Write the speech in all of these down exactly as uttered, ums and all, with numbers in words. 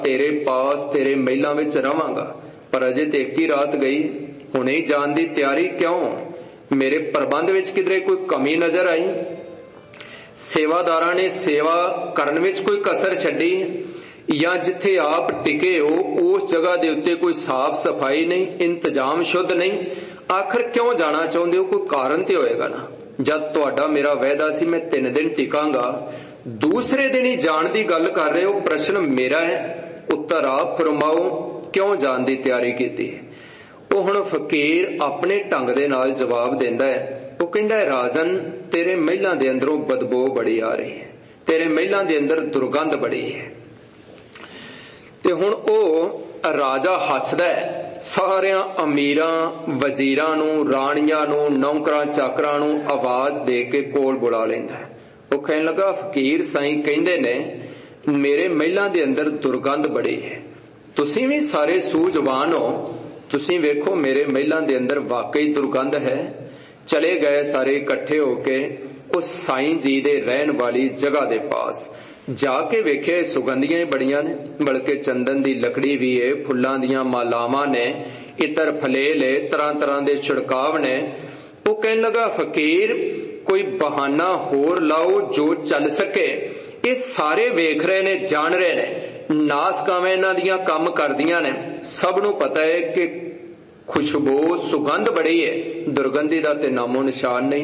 तेरे पास तेरे महलों विच रवांगा, पर अजे ते एक ही रात गई, हुणे ही जान दी तैयारी क्यों? मेरे प्रबंध विच किधरे कोई कमी नजर आई? सेवादारां ने सेवा करन विच कोई कसर छड्डी, या जिथे आप टिके हो उस जगह दे उत्ते कोई साफ सफाई नहीं, इंतजाम शुद्ध नहीं? आखिर क्यों जाना चाहुंदे हो? कोई कारण ते होएगा ना। जद तुहाडा मेरा वायदा सी मैं तीन दिन टिकांगा, दूसरे दिन ही जान दी गल कर रहे हो। प्रश्न मेरा है, उत्तर आप फरमाओ, क्यों जान दी तैयारी कीती? ਉਹ ਹੁਣ ਫਕੀਰ ਆਪਣੇ ਢੰਗ ਦੇ ਨਾਲ ਜਵਾਬ ਦਿੰਦਾ ਹੈ। ਉਹ ਕਹਿੰਦਾ ਹੈ, ਰਾਜਨ ਤੇਰੇ ਮਹਿਲਾਂ ਦੇ ਅੰਦਰੋਂ ਬਦਬੂ ਬੜੀ ਆ ਰਹੀ ਹੈ, ਤੇਰੇ ਮਹਿਲਾਂ ਦੇ ਅੰਦਰ ਦੁਰਗੰਧ ਬੜੀ ਹੈ। ਤੇ ਹੁਣ ਉਹ ਰਾਜਾ ਹੱਸਦਾ ਹੈ, ਸਾਰਿਆਂ ਅਮੀਰਾਂ ਵਜ਼ੀਰਾਂ ਨੂੰ, ਰਾਣੀਆਂ ਨੂੰ, ਨੌਕਰਾਂ ਚਾਕਰਾਂ ਨੂੰ ਆਵਾਜ਼ ਦੇ ਕੇ ਕੋਲ ਬੁਲਾ ਲੈਂਦਾ ਹੈ। ਉਹ ਕਹਿਣ ਲੱਗਾ, ਫਕੀਰ ਸਾਈਂ ਕਹਿੰਦੇ ਨੇ ਮੇਰੇ ਮਹਿਲਾਂ ਦੇ ਅੰਦਰ ਦੁਰਗੰਧ ਬੜੀ ਹੈ, ਤੁਸੀਂ ਵੀ ਸਾਰੇ ਸੂਝਵਾਨ ਹੋ, ਤੁਸੀਂ ਵੇਖੋ ਮੇਰੇ ਮਹਿਲਾਂ ਦੇ ਅੰਦਰ ਵਾਕਈ ਦੁਰਗੰਧ ਹੈ। ਚਲੇ ਗਏ ਸਾਰੇ ਇਕੱਠੇ ਹੋ ਕੇ ਉਸ ਸਾਈਂ ਜੀ ਦੇ ਰਹਿਣ ਵਾਲੀ ਜਗ੍ਹਾ ਦੇ ਪਾਸ ਜਾ ਕੇ ਵੇਖੇ, ਸੁਗੰਧੀਆਂ ਹੀ ਬੜੀਆਂ ਨੇ, ਬਲਕਿ ਚੰਦਨ ਦੀ ਲੱਕੜੀ ਵੀ ਹੈ, ਫੁੱਲਾਂ ਦੀਆਂ ਮਾਲਾਵਾਂ ਨੇ, ਇਤਰ ਫਲੇਲ, ਤਰ੍ਹਾਂ ਤਰ੍ਹਾਂ ਦੇ ਛਿੜਕਾਵ ਨੇ। ਉਹ ਕਹਿਣ ਲੱਗਾ, ਫਕੀਰ ਕੋਈ ਬਹਾਨਾ ਹੋਰ ਲਾਓ ਜੋ ਚੱਲ ਸਕੇ। ਇਹ ਸਾਰੇ ਵੇਖ ਰਹੇ ਨੇ, ਜਾਣ ਰਹੇ ਨੇ, ਨਾਸਕਾਵਾਂ ਇਹਨਾਂ ਦੀਆਂ ਕੰਮ ਕਰਦੀਆਂ ਨੇ, ਸਭ ਨੂੰ ਪਤਾ ਹੈ ਕਿ ਖੁਸ਼ਬੂ ਸੁਗੰਧ ਬੜੀ ਹੈ, ਦੁਰਗੰਧੀ ਦਾ ਤੇ ਨਾਮੋ ਨਿਸ਼ਾਨ ਨਹੀਂ।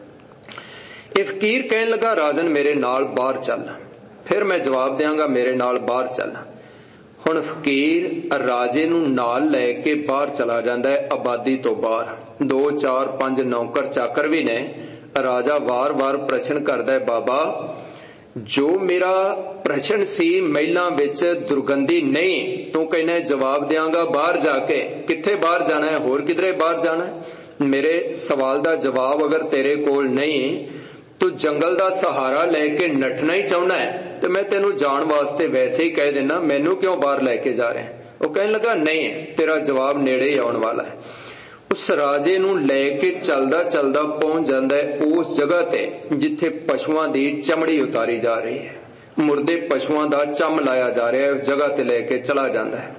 ਇਹ ਫਕੀਰ ਕਹਿਣ ਲੱਗਾ, ਰਾਜਨ ਮੇਰੇ ਨਾਲ ਬਾਹਰ ਚੱਲ। ਫਿਰ ਮੈਂ ਜਵਾਬ ਦਿਆਂਗਾ, ਮੇਰੇ ਨਾਲ ਬਾਹਰ ਚੱਲ। ਹੁਣ ਫਕੀਰ ਰਾਜੇ ਨੂੰ ਨਾਲ ਲੈ ਕੇ ਬਾਹਰ ਚਲਾ ਜਾਂਦਾ ਹੈ, ਆਬਾਦੀ ਤੋਂ ਬਾਹਰ। ਦੋ ਚਾਰ ਪੰਜ ਨੌਕਰ ਚਾਕਰ ਵੀ ਨੇ। ਰਾਜਾ ਵਾਰ-ਵਾਰ ਪ੍ਰਸ਼ਨ ਕਰਦਾ ਹੈ, ਬਾਬਾ ਜੋ ਮੇਰਾ ਪ੍ਰਸ਼ਨ ਸੀ ਮਹਿਲਾਂ ਵਿੱਚ ਦੁਰਗੰਧੀ ਨਹੀਂ, ਤੂੰ ਕਹਿੰਦਾ ਜਵਾਬ ਦਿਆਂਗਾ ਬਾਹਰ ਜਾ ਕੇ। ਕਿੱਥੇ ਬਾਹਰ ਜਾਣਾ ਹੈ? ਹੋਰ ਕਿਧਰੇ ਬਾਹਰ ਜਾਣਾ ਹੈ? ਮੇਰੇ ਸਵਾਲ ਦਾ ਜਵਾਬ ਅਗਰ ਤੇਰੇ ਕੋਲ ਨਹੀਂ, ਤੂੰ ਜੰਗਲ ਦਾ ਸਹਾਰਾ ਲੈ ਕੇ ਨੱਠਣਾ ਹੀ ਚਾਹੁੰਦਾ ਹੈ, ਤੇ ਮੈਂ ਤੈਨੂੰ ਜਾਣ ਵਾਸਤੇ ਵੈਸੇ ਹੀ ਕਹਿ ਦੇਣਾ, ਮੈਨੂੰ ਕਿਉਂ ਬਾਹਰ ਲੈ ਕੇ ਜਾ ਰਿਹਾ? ਉਹ ਕਹਿਣ ਲੱਗਾ, ਨਹੀਂ, ਤੇਰਾ ਜਵਾਬ ਨੇੜੇ ਹੀ ਆਉਣ ਵਾਲਾ ਹੈ। ਉਸ ਰਾਜੇ ਨੂੰ ਲੈ ਕੇ ਚੱਲਦਾ ਚੱਲਦਾ ਪਹੁੰਚ ਜਾਂਦਾ ਹੈ ਉਸ ਜਗ੍ਹਾ ਤੇ ਜਿੱਥੇ ਪਸ਼ੂਆਂ ਦੀ ਚਮੜੀ ਉਤਾਰੀ ਜਾ ਰਹੀ ਹੈ, ਮੁਰਦੇ ਪਸ਼ੂਆਂ ਦਾ ਚੰਮ ਲਾਇਆ ਜਾ ਰਿਹਾ ਹੈ। ਉਸ ਜਗ੍ਹਾ ਤੇ ਲੈ ਕੇ ਚਲਾ ਜਾਂਦਾ ਹੈ।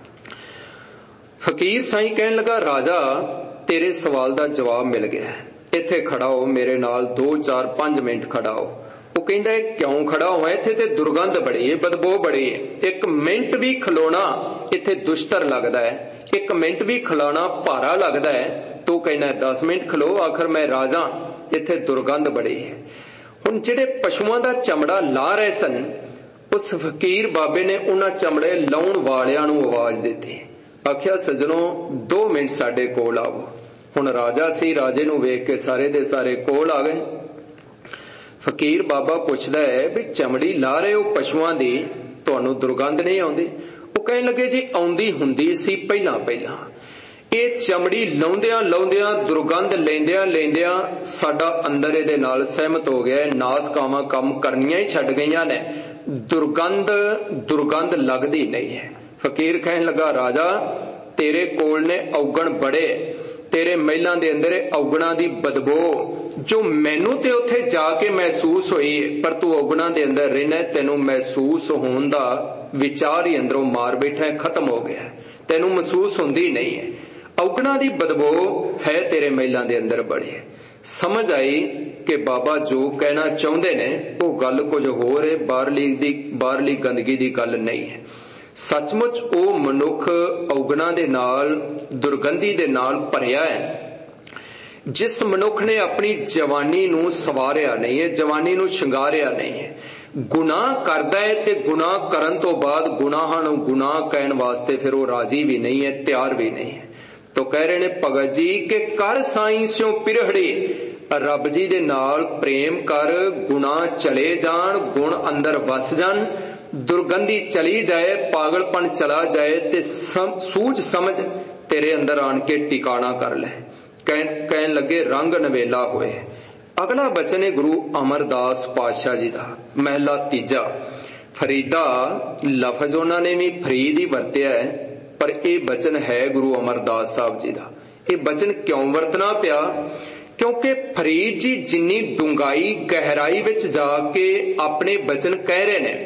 ਫਕੀਰ ਸਾਈਂ ਕਹਿਣ ਲੱਗਾ, ਰਾਜਾ ਤੇਰੇ ਸਵਾਲ ਦਾ ਜਵਾਬ ਮਿਲ ਗਿਆ, ਇੱਥੇ ਖੜਾ ਹੋ ਮੇਰੇ ਨਾਲ, ਦੋ ਚਾਰ ਪੰਜ ਮਿੰਟ ਖੜਾ ਹੋ। ਉਹ ਕਹਿੰਦਾ, ਕਿਉਂ ਖੜਾ ਹੋਇਆ? ਇੱਥੇ ਤੇ ਦੁਰਗੰਧ ਬੜੀ ਹੈ, ਬਦਬੂ ਬੜੀ ਹੈ, ਇੱਕ ਮਿੰਟ ਵੀ ਖਲੋਣਾ ਇੱਥੇ ਦੁਸ਼ਟਰ ਲੱਗਦਾ ਹੈ, ਇੱਕ ਮਿੰਟ ਵੀ ਖਲਾਣਾ ਭਾਰਾ ਲੱਗਦਾ ਹੈ। ਤੂੰ ਕਹਿੰਦਾ ਦਸ ਮਿੰਟ ਖਲੋ, ਆਖਰ ਮੈਂ ਰਾਜਾ, ਇੱਥੇ ਦੁਰਗੰਧ ਬੜੀ ਹੈ। ਹੁਣ ਜਿਹੜੇ ਪਸ਼ੂਆਂ ਦਾ ਚਮੜਾ ਲਾ ਰਹੇ ਸਨ, ਉਸ ਫਕੀਰ ਬਾਬੇ ਨੇ ਉਹਨਾਂ ਚਮੜੇ ਲਾਉਣ ਵਾਲਿਆਂ ਨੂੰ ਆਵਾਜ਼ ਦਿੱਤੀ, ਆਖਿਆ, ਸੱਜਣੋ ਦੋ ਮਿੰਟ ਸਾਡੇ ਕੋਲ ਆਵੋ। ਹੁਣ ਰਾਜਾ ਸੀ, ਰਾਜੇ ਨੂੰ ਵੇਖ ਕੇ ਸਾਰੇ ਦੇ ਸਾਰੇ ਕੋਲ ਆ ਗਏ। ਫਕੀਰ ਬਾਬਾ ਪੁੱਛਦਾ ਹੈ, ਵੀ ਚਮੜੀ ਲਾ ਰਹੇ ਹੋ ਪਸ਼ੂਆਂ ਦੀ, ਤੁਹਾਨੂੰ ਦੁਰਗੰਧ ਨਹੀਂ ਆਉਂਦੀ? ਉਹ ਕਹਿਣ ਲੱਗੇ, ਜੀ ਆਉਂਦੀ ਹੁੰਦੀ ਸੀ ਪਹਿਲਾਂ ਪਹਿਲਾਂ, ਇਹ ਚਮੜੀ ਲਾਉਂਦਿਆਂ ਲਾਉਂਦਿਆਂ, ਦੁਰਗੰਧ ਲੈਂਦਿਆਂ ਲੈਂਦਿਆਂ ਸਾਡਾ ਅੰਦਰ ਇਹਦੇ ਨਾਲ ਸਹਿਮਤ ਹੋ ਗਿਆ, ਨਾਸਕਾਵਾਂ ਕੰਮ ਕਰਨੀਆਂ ਹੀ ਛੱਡ ਗਈਆਂ ਨੇ, ਦੁਰਗੰਧ ਦੁਰਗੰਧ ਲੱਗਦੀ ਨਹੀਂ ਹੈ। ਫਕੀਰ ਕਹਿਣ ਲੱਗਾ, ਰਾਜਾ ਤੇਰੇ ਕੋਲ ਨੇ ਔਗਣ ਬੜੇ, ਤੇਰੇ ਮਹਿਲਾਂ ਦੇ ਅੰਦਰ ਔਗਣਾਂ ਦੀ ਬਦਬੂ ਜੋ ਮੈਨੂੰ ਤੇ ਉੱਥੇ ਜਾ ਕੇ ਮਹਿਸੂਸ ਹੋਈ, ਪਰ ਤੂੰ ਔਗਣਾਂ ਦੇ ਅੰਦਰ ਰਹਿਣਾ, ਤੈਨੂੰ ਮਹਿਸੂਸ ਹੋਣ ਦਾ ਵਿਚਾਰ ਹੀ ਅੰਦਰੋਂ ਮਾਰ ਬੈਠਾ, ਖਤਮ ਹੋ ਗਿਆ, ਤੈਨੂੰ ਮਹਿਸੂਸ ਹੁੰਦੀ ਨਹੀਂ ਹੈ। ਔਗਣਾਂ ਦੀ ਬਦਬੂ ਹੈ ਤੇਰੇ ਮਹਿਲਾਂ ਦੇ ਅੰਦਰ ਬੜੀ। ਸਮਝ ਆਈ ਕਿ ਬਾਬਾ ਜੋ ਕਹਿਣਾ ਚਾਹੁੰਦੇ ਨੇ ਉਹ ਗੱਲ ਕੁਝ ਹੋਰ ਹੈ, ਬਾਹਰਲੀ ਦੀ ਬਾਹਰਲੀ ਗੰਦਗੀ ਦੀ ਗੱਲ ਨਹੀਂ ਹੈ। ਸੱਚਮੁੱਚ ਉਹ ਮਨੁੱਖ ਔਗਣਾਂ ਦੇ ਨਾਲ, ਦੁਰਗੰਧੀ ਦੇ ਨਾਲ ਭਰਿਆ ਹੈ। ਜਿਸ ਮਨੁੱਖ ਨੇ ਆਪਣੀ ਜਵਾਨੀ ਨੂੰ ਸਵਾਰਿਆ ਨਹੀਂ ਹੈ, ਜਵਾਨੀ ਨੂੰ ਸ਼ਿੰਗਾਰਿਆ ਨਹੀਂ ਹੈ, ਗੁਨਾਹ ਕਰਦਾ ਹੈ ਤੇ ਗੁਨਾਹ ਕਰਨ ਤੋਂ ਬਾਅਦ ਗੁਨਾਹਾਂ ਨੂੰ ਗੁਨਾਹ ਕਹਿਣ ਵਾਸਤੇ ਫਿਰ ਉਹ ਰਾਜੀ ਵੀ ਨਹੀਂ ਹੈ, ਤਿਆਰ ਵੀ ਨਹੀਂ ਹੈ। ਤੋ ਕਹਿ ਰਹੇ ਨੇ ਭਗਤ ਜੀ ਕਿ ਕਰ ਸਾਈਂ ਸਿਓ ਪਿਰਹੜੇ, ਰੱਬ ਜੀ ਦੇ ਨਾਲ ਪ੍ਰੇਮ ਕਰ, ਗੁਨਾਹ ਚਲੇ ਜਾਣ, ਗੁਣ ਅੰਦਰ ਵਸ ਜਾਣ, ਦੁਰਗੰਧੀ ਚਲੀ ਜਾਏ, ਪਾਗਲਪਨ ਚਲਾ ਜਾਏ ਤੇ ਸੂਝ ਸਮਝ ਤੇਰੇ ਅੰਦਰ ਆਣ ਕੇ ਟਿਕਾਣਾ ਕਰ ਲੈ। ਕਹਿਣ ਲੱਗੇ, ਰੰਗ ਨਵੇਲਾ ਹੋਏ। ਅਗਲਾ ਬਚਨ ਹੈ ਗੁਰੂ ਅਮਰਦਾਸ ਪਾਤਸ਼ਾਹ ਜੀ ਦਾ, ਮਹਿਲਾ ਤੀਜਾ। ਫਰੀਦਾ ਲਫ਼ਜ਼ ਉਹਨਾਂ ਨੇ ਵੀ ਫਰੀਦ ਹੀ ਵਰਤਿਆ ਹੈ, ਪਰ ਇਹ ਬਚਨ ਹੈ ਗੁਰੂ ਅਮਰਦਾਸ ਸਾਹਿਬ ਜੀ ਦਾ। ਇਹ ਬਚਨ ਕਿਉਂ ਵਰਤਣਾ ਪਿਆ? ਕਿਉਂਕਿ ਫਰੀਦ ਜੀ ਜਿੰਨੀ ਡੂੰਘਾਈ ਗਹਿਰਾਈ ਵਿੱਚ ਜਾ ਕੇ ਆਪਣੇ ਬਚਨ ਕਹਿ ਰਹੇ ਨੇ,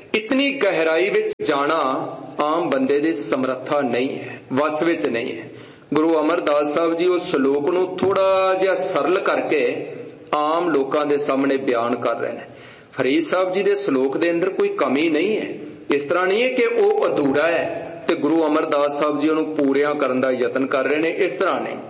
इतनी गहराई विच जाना आम बंदे दी समर्था नहीं है, वस विच नहीं है। गुरु अमरदास साहब जी उस श्लोक नूं थोड़ा जिहा सरल करके आम लोकां दे सामने बयान कर रहे हैं। फरीद साहब जी दे श्लोक दे अंदर कोई कमी नहीं है। इस तरह नहीं है कि वह अधूरा है ते गुरु अमरदास साहब जी उहनूं पूरियां करन दा यतन कर रहे हैं, इस तरह नहीं।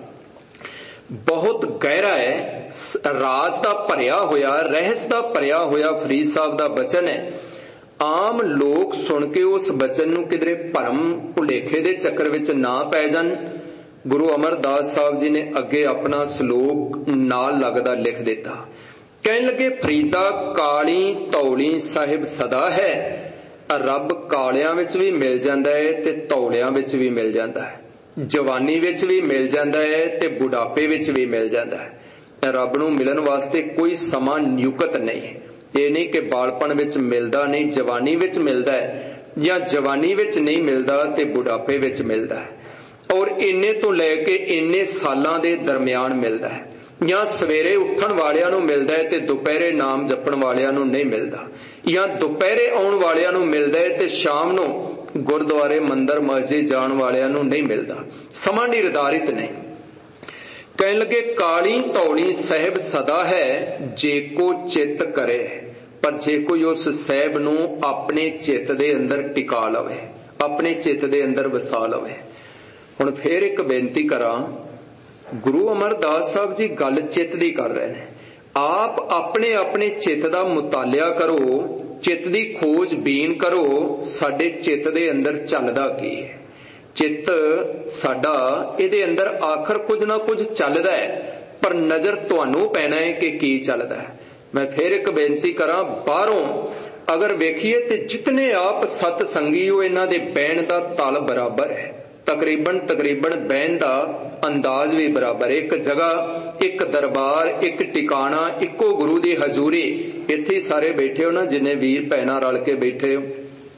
बहुत गहरा है, राज दा भरिया होया, रहस दा भरिया होया फरीद साहब दा बचन है। आम लोग सुन के उस बचन नूं किधरे भरम भुलेखे दे चक्कर विच ना पै जाण। गुरु अमरदास साहब जी ने अगे अपना श्लोक नाल लगदा लिख दिता। कहन लगे, फरीदा काली तौली साहिब सदा है। रब कालियां विच भी मिल जांदा है ते तौलियां विच भी मिल जांदा है, जवानी विच भी मिल जांदा है ते बुढ़ापे विच भी मिल जांदा है। रब नूं मिलन वास्ते कोई समा नियुक्त नहीं है। ये नहीं कि बालपन विच मिलदा नहीं, जवानी विच मिलदा है, या जवानी विच नहीं मिलदा ते बुढ़ापे विच मिलदा है, और इन्ने तो लैके इन्ने सालां दे दरमियान मिलदा है। या सवेरे उठण वालियां नूं मिलदा है ते दुपहरे नाम जपण वालियां नूं नहीं मिलदा, या दुपहरे आउण वालियां नूं मिलदा है ते शाम नूं गुरुद्वारे मंदिर मस्जिद जाण वालियां नूं नहीं मिलदा। समा निर्धारित नहीं। कहन लगे, काली तौली साहिब सदा है, जे को चित करे। पर जे कोई उस साहिब नूं अपने चित दे अंदर टिका लवे, अपने चित दे अंदर वसा लवे। हुण फिर एक बेनती करा, गुरु अमरदास साहब जी गल चित दी कर रहे हैं। आप अपने अपने चित दा मुतालिया करो, चित दी खोज बीन करो, साडे चित दे अंदर चलदा की है। चित साडा इहदे अंदर आखिर कुछ ना कुछ चलदा है, पर नजर तुहानू पैना है कि की चलदा है। मैं फिर एक बेनती करा, बाहरों अगर वेखिए ते जितने आप सत संगी हो, इन्हां दे बैण दा तल बराबर है, तकरीबन तकरीबन बैन दा अंदाज भी बराबर। एक जगह, एक दरबार, एक टिकाणा, इको गुरु दी हजूरी, इत्थे सारे बैठे हो ना, जिन्ने वीर भैणा रल के बैठे हो,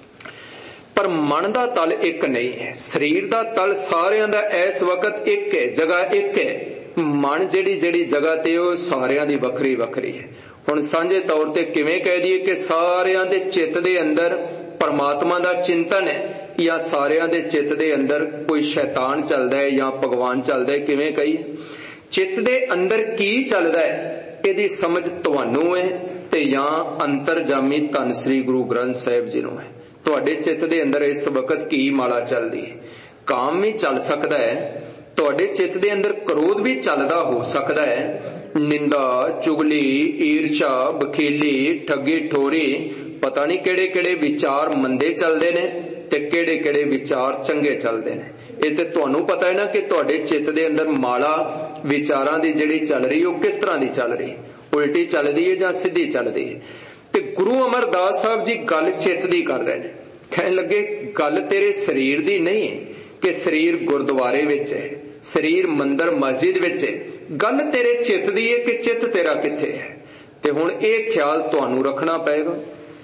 पर मन दा तल एक नहीं है। शरीर दा तल सारियां दा इस वक्त एक है, जगह एक है। मन जेड़ी जेड़ी जगह ते हो सारियां दी वखरी वखरी है। हुण सांझे तौर ते किवें कह दईए कि सारियां दे चित्त दे अंदर परमात्मा दा चिंतन है, या सारियां दे चित्त दे अंदर कोई शैतान चलदा है या भगवान चलदा है, किवें कहिए। चित्त दे अंदर की चलदा है इहदी समझ तुहानू है ते या अंतरजामी धन श्री गुरु ग्रंथ साहिब जी नू है। तुहाडे चित्त दे अंदर इस वक्त की माला चलदी है। काम भी चल सकदा है, तुहाडे चित्त दे अंदर क्रोध भी चलदा हो सकदा है, निंदा चुगली ईर्षा बखीली ठगी ठोरी, पता नहीं केड़े केड़े विचार मंदे चलदे ने ते केड़े केड़े विचार चंगे चलदे ने। ਇਹ ਤੇ ਤੁਹਾਨੂੰ ਪਤਾ है ना कि ਤੁਹਾਡੇ चित्त ਦੇ ਅੰਦਰ ਮਾਲਾ ਵਿਚਾਰਾਂ ਦੀ ਜਿਹੜੀ ਚੱਲ ਰਹੀ ਉਹ ਕਿਸ ਤਰ੍ਹਾਂ ਦੀ ਚੱਲ ਰਹੀ, ਉਲਟੀ ਚੱਲਦੀ ਹੈ ਜਾਂ ਸਿੱਧੀ ਚੱਲਦੀ ਹੈ। ਤੇ ਗੁਰੂ ਅਮਰਦਾਸ ਸਾਹਿਬ ਜੀ ਗੱਲ ਚਿੱਤ ਦੀ ਕਰ ਰਹੇ ਨੇ। ਕਹਿਣ ਲੱਗੇ, ਗੱਲ ਤੇਰੇ ਸਰੀਰ ਦੀ ਨਹੀਂ ਹੈ ਕਿ ਸਰੀਰ ਗੁਰਦੁਆਰੇ ਵਿੱਚ ਹੈ, ਸਰੀਰ ਮੰਦਰ ਮਸਜਿਦ ਵਿੱਚ ਹੈ। ਗੱਲ ਤੇਰੇ ਚਿੱਤ ਦੀ ਹੈ ਕਿ ਚਿੱਤ ਤੇਰਾ ਕਿੱਥੇ ਹੈ। ਤੇ ਹੁਣ ਇਹ ਖਿਆਲ ਤੁਹਾਨੂੰ ਰੱਖਣਾ ਪਏਗਾ।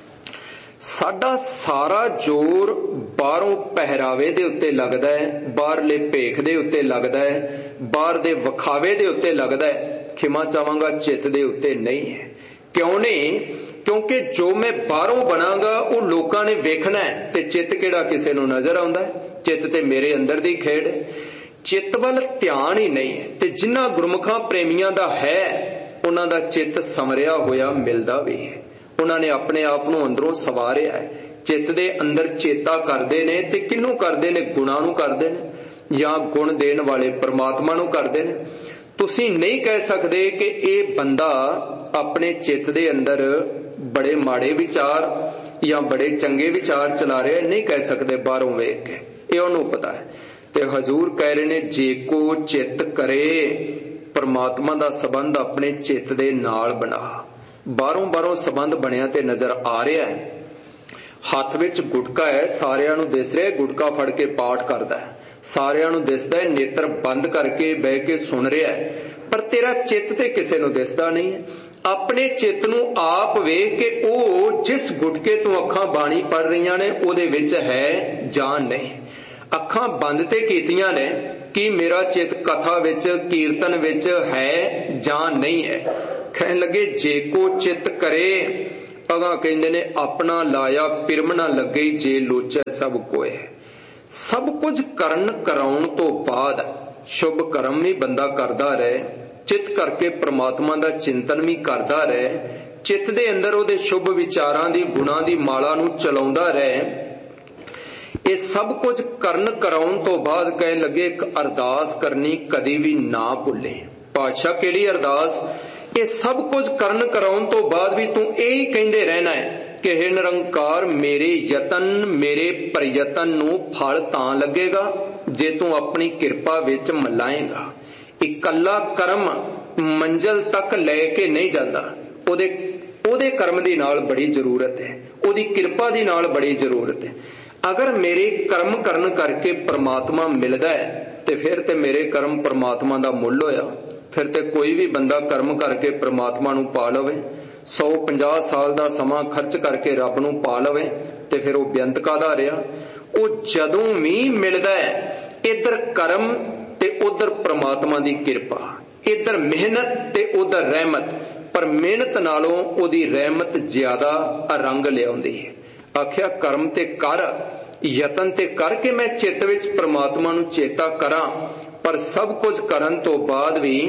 ਸਾਡਾ ਸਾਰਾ ਜ਼ੋਰ ਬਾਹਰੋਂ ਪਹਿਰਾਵੇ ਦੇ ਉੱਤੇ ਲੱਗਦਾ ਹੈ, ਬਾਹਰਲੇ ਭੇਖ ਦੇ ਉੱਤੇ ਲੱਗਦਾ ਹੈ, ਬਾਹਰ ਦੇ ਵਿਖਾਵੇ ਦੇ ਉੱਤੇ ਲੱਗਦਾ ਹੈ। ਖਿਮਾ ਚਾਹਾਂਗਾ ਚਿੱਤ ਦੇ ਉੱਤੇ ਨਹੀਂ ਹੈ। ਕਿਉਂ ਨਹੀਂ? ਕਿਉਂਕਿ ਜੋ ਮੈਂ ਬਾਹਰੋਂ ਬਣਾਂਗਾ ਉਹ ਲੋਕਾਂ ਨੇ ਵੇਖਣਾ ਹੈ, ਤੇ ਚਿੱਤ ਕਿਹੜਾ ਕਿਸੇ ਨੂੰ ਨਜ਼ਰ ਆਉਂਦਾ ਹੈ। ਚਿੱਤ ਤੇ ਮੇਰੇ ਅੰਦਰ ਦੀ ਖੇਡ ਹੈ। ਚਿੱਤ ਵੱਲ ਧਿਆਨ ਹੀ ਨਹੀਂ ਹੈ। ਤੇ ਜਿਨ੍ਹਾਂ ਗੁਰਮੁਖਾਂ ਪ੍ਰੇਮੀਆਂ ਦਾ ਹੈ ਉਹਨਾਂ ਦਾ ਚਿੱਤ ਸਮਰਿਆ ਹੋਇਆ ਮਿਲਦਾ ਵੀ ਹੈ। ਉਹਨਾਂ ਨੇ ਆਪਣੇ ਆਪ ਨੂੰ ਅੰਦਰੋਂ ਸਵਾਰਿਆ ਹੈ। ਚਿੱਤ ਦੇ ਅੰਦਰ ਚੇਤਾ ਕਰਦੇ ਨੇ, ਤੇ ਕਿਹਨੂੰ ਕਰਦੇ ਨੇ? ਗੁਣਾਂ ਨੂੰ ਕਰਦੇ ਨੇ, ਜਾਂ ਗੁਣ ਦੇਣ ਵਾਲੇ ਪ੍ਰਮਾਤਮਾ ਨੂੰ ਕਰਦੇ ਨੇ। ਤੁਸੀਂ ਨਹੀਂ ਕਹਿ ਸਕਦੇ ਕਿ ਇਹ ਬੰਦਾ ਆਪਣੇ ਚਿੱਤ ਦੇ ਅੰਦਰ ਬੜੇ ਮਾੜੇ ਵਿਚਾਰ ਜਾਂ ਬੜੇ ਚੰਗੇ ਵਿਚਾਰ ਚਲਾ ਰਿਹਾ, ਨਹੀਂ ਕਹਿ ਸਕਦੇ ਬਾਹਰੋਂ ਵੇਖ ਕੇ। ਇਹ ਉਹਨੂੰ ਪਤਾ ਹੈ। ਤੇ ਹਜ਼ੂਰ ਕਹਿ ਰਹੇ ਨੇ, ਜੇ ਕੋ ਚਿੱਤ ਕਰੇ, ਪਰਮਾਤਮਾ ਦਾ ਸੰਬੰਧ ਆਪਣੇ ਚਿੱਤ ਦੇ ਨਾਲ ਬਣਾ। ਬਾਹਰੋਂ ਬਾਹਰੋਂ ਸੰਬੰਧ ਬਣਿਆ ਤੇ ਨਜ਼ਰ ਆ ਰਿਹਾ ਹੈ। ਹੱਥ ਵਿੱਚ ਗੁਟਕਾ ਹੈ, ਸਾਰਿਆਂ ਨੂੰ ਦਿਸ ਰਿਹਾ, ਗੁਟਕਾ ਫੜ ਕੇ ਪਾਠ ਕਰਦਾ ਹੈ, ਸਾਰਿਆਂ ਨੂੰ ਦਿਸਦਾ ਹੈ, ਨੇਤਰ ਬੰਦ ਕਰਕੇ ਬਹਿ ਕੇ ਸੁਣ ਰਿਹਾ ਹੈ, ਪਰ ਤੇਰਾ ਚਿੱਤ ਤੇ ਕਿਸੇ ਨੂੰ ਦਿਸਦਾ ਨਹੀਂ ਹੈ। ਆਪਣੇ ਚਿੱਤ ਨੂੰ ਆਪ ਵੇਖ ਕੇ ਉਹ ਜਿਸ ਗੁਟਕੇ ਤੋਂ ਅੱਖਾਂ ਬਾਣੀ ਪੜ ਰਹੀਆਂ ਨੇ ਉਹਦੇ ਵਿੱਚ ਹੈ ਜਾਂ ਨਹੀਂ। ਅੱਖਾਂ ਬੰਦ ਤੇ ਕੀਤੀਆਂ ਨੇ, ਕਿ ਮੇਰਾ ਚਿੱਤ ਕਥਾ ਵਿੱਚ ਕੀਰਤਨ ਵਿੱਚ ਹੈ ਜਾਂ ਨਹੀਂ ਹੈ। ਕਹਿਣ ਲੱਗੇ, ਜੇ ਕੋ ਚਿੱਤ ਕਰੇ, अगा कहते ने अपना लाया पिरम ना लगे जे लोचे सब कोय। सब कुछ करन कराउण तो बाद शुभ कर्म भी बंदा करदा रहे, चित करके परमात्मा दा चिंतन भी करदा रहे, चित दे अंदर उहदे शुभ विचारां दी गुणां दी माला नूं चलाउंदा रहे। ये सब कुछ करन कराउण तो बाद कहन लगे एक अरदास करनी कदी भी ना भुले। पातशाह किहड़ी अरदास? ये सब कुछ करन कराउण तो बाद भी तू यही कहंदे रहना है कि हे निरंकार मेरे यतन मेरे प्रयतन नूं फल तां लगेगा जे तू अपनी किरपा विच मलाएगा। इकल्ला कर्म मंजिल तक लैके नहीं जाता, ओदे ओदे कर्म दी नाल बड़ी जरूरत है, ओदी किरपा दी नाल बड़ी जरूरत है। अगर मेरे कर्म करन करके परमात्मा मिलदा है ते फिर ते मेरे कर्म परमात्मा दा मुल होया। फिर ते कोई भी बंदा कर्म करके परमात्मा नूं पा लवे, सौ पंजाह साल दा समा खर्च करके रब नूं पा लवे ते फिर वो बेअंत कादा रहा। वो जदों भी मिलदा है इधर कर्म ते उधर परमात्मा दी किरपा, इधर मेहनत ते उधर रहमत, पर मेहनत नालों ओदी रहमत ज्यादा रंग लियाउंदी है। आखिया कर्म ते कर, यतन ते करके मैं चित्त विच परमात्मा नूं चेता करा, पर सब कुछ करन तो बाद भी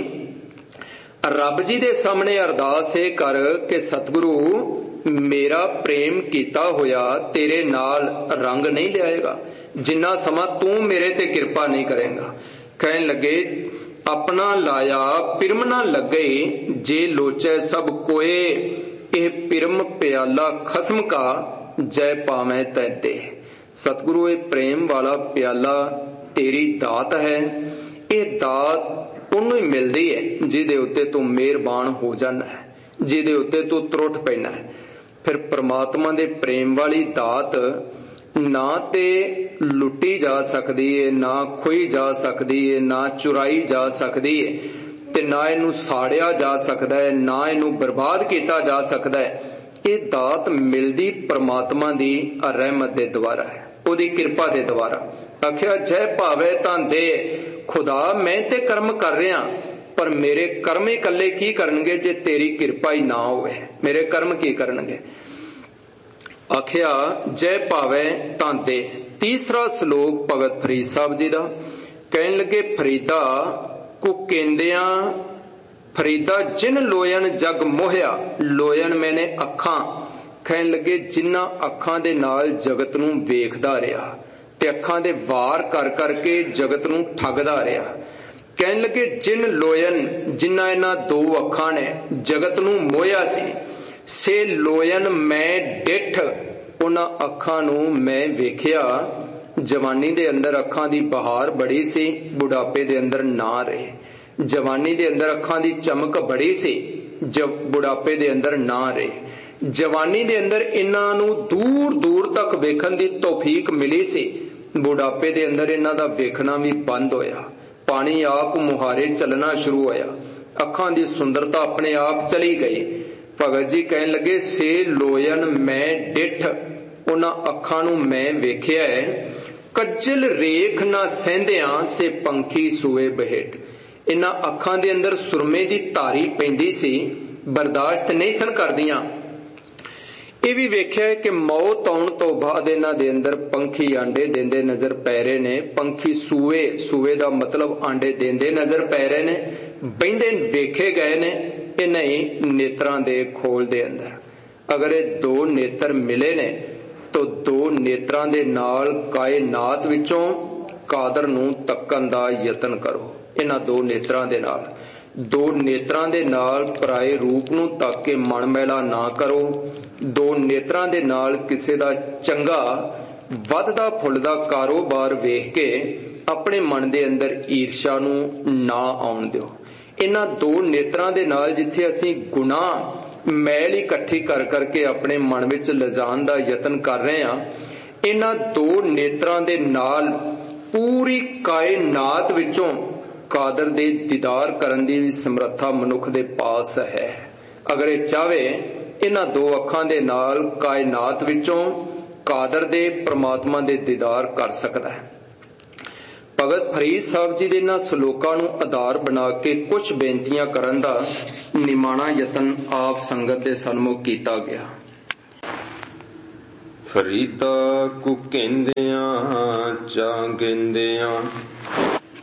रब जी दे सामने अरदास ये कर कि सतगुरु मेरा प्रेम कीता होया तेरे नाल रंग नहीं लियाएगा जिन्ना समा तू मेरे ते किरपा नहीं करेगा। कहन लगे अपना लाया पिरम ना लगे जे लोचे सब कोए, एह पिरम प्याला खसम का जय पावे तैते। सतगुरु ये प्रेम वाला प्याला तेरी दात है, ये दात उन्नू ही मिलदी है जिहदे उत्ते तू मेहरबान हो जाना है, जिहदे उत्ते तू त्रुट पैना है। फिर परमात्मा दे प्रेम वाली दात ना ते लुटी जा सकदी है, ना खोई जा सकदी है, ना चुराई जा सकदी है, ते ना इनू साड़िया जा सकदा है, ना इनू बर्बाद किया जा सकदा है। ये दात मिलदी परमात्मा दी रहमत दे द्वारा है, ओदी किरपा दे द्वारा। आखिया जय भावे तां दे, खुदा मैं ते कर्म कर रहा पर मेरे कर्म ही कल्ले की करनगे जे तेरी किरपा ही ना होवे, मेरे कर्म की करनगे। आखिया जय भावे तां दे। तीसरा श्लोक भगत फरीद साहब जी दा कहन लगे फरीदा को केंदिया फरीदा जिन लोयन जग मोहिया, लोयन मैंने अखां, कहन लगे जिन्ना अखां दे नाल जगत नूं वेखदा रहा ते अखां दे वार कर करके जगत नूं ठगदा रहा। कहन लगे जिन लोयन जिन्ना इन्हां दो अखां ने जगत नूं मोहिया सी, से लोयन मैं डिठ उन्हां अखां नूं मैं वेखिया। जवानी दे अंदर अखां दी बहार बड़ी सी, बुढ़ापे दे अंदर ना रहे। जवानी दे अंदर अखां दी चमक बड़ी सी, जब बुढ़ापे दे अंदर ना रहे। जवानी दे अंदर इन्हां नूं दूर दूर तक वेखण दी तौफीक मिली सी, बुढ़ापे दे अंदर इन्हां दा वेखना भी बंद होया। पानी आप मुहारे चलना शुरू होया, अखां दी सुंदरता अपने आप चली गई। भगत जी कहन लगे से लोयन मैं डिठ उन्हां अखां नूं मैं वेखिया है, कज्जल रेख ना सहिंदियां से पंखी सूए बहेट। इन्हां अखां दे अंदर सुरमे दी धारी पैंदी सी, बर्दाश्त नहीं सन करदियां। ਇਹ भी वेख्या है कि मौत आउण तो बाद इन्हां दे अंदर पंखी आंडे देंदे नजर पै रहे ने। पंखी सूए, सूए दा मतलब आंडे देंदे नजर पै रहे ने, बहिंदे वेखे गए ने इन्हां ही नेत्रां दे खोल दे अंदर। अगर ये दो नेत्र मिले ने तो दो नेत्रां दे नाल कायनात विचों कादर नूं तक्कण दा यतन करो। इन्हां दो नेत्रां दे नाल दो नेत्रां दे नाल पराए रूप नूं तक के मन मैला ना करो। दो नेत्रां दे नाल किसे दा चंगा वधदा फुलदा कारोबार वेख के अपने मन दे अंदर ईर्षा नूं ना आउण दिओ। इन्हां दो नेत्रां दे नाल जिथे असीं गुनाह मैल इकट्ठी कर करके अपने मन विच लिजाण दा यतन कर रहे हां, इन्हां दो नेत्रां दे नाल पूरी कायनात विचों कादर दे दीदार करन दी भी समर्था मनुख दे पास है। अगर ये चाहे इन्हां दो अखां दे नाल कायनात विचों कादर दे परमात्मा दे दीदार कर सकदा है। भगत फरीद साहब जी दे इन्हां सलोकां नूं आधार बना के कुछ बेनतियां करन दा निमाणा यतन आप संगत दे सन्मुख कीता गया। ਫਰੀਦਾ ਕੁ ਕਹਿੰਦਿਆਂ ਚਾ ਕਹਿੰਦਿਆਂ